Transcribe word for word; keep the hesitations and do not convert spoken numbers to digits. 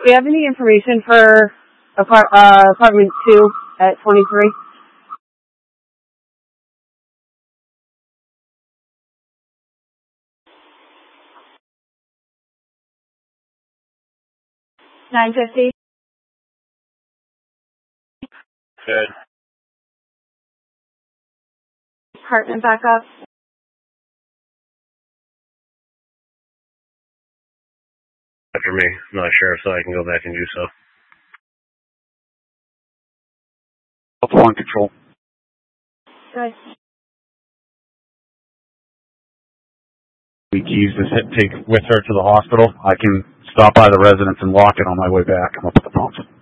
Do you have any information for apart, uh, apartment two at twenty-three? nine fifty? Good. Apartment back up. After me. I'm not sure, so I can go back and do so. One control. Good. The keys to hit, take with her to the hospital. I can stop by the residence and lock it on my way back. I'm up at the pump.